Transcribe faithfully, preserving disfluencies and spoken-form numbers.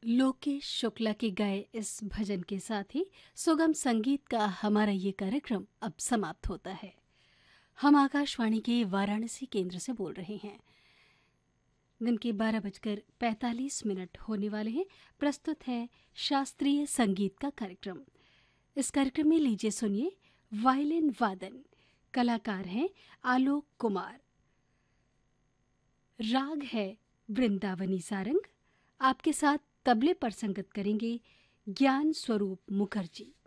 लोकेश शुक्ला के गाए इस भजन के साथ ही सुगम संगीत का हमारा ये कार्यक्रम अब समाप्त होता है। हम आकाशवाणी के वाराणसी केंद्र से बोल रहे हैं। दिन के बारह बजकर पैंतालीस मिनट होने वाले हैं। प्रस्तुत है शास्त्रीय संगीत का कार्यक्रम। इस कार्यक्रम में लीजिए सुनिए वायलिन वादन। कलाकार हैं आलोक कुमार। राग है वृंदावनी सारंग। आपके साथ तबले पर संगत करेंगे ज्ञान स्वरूप मुखर्जी।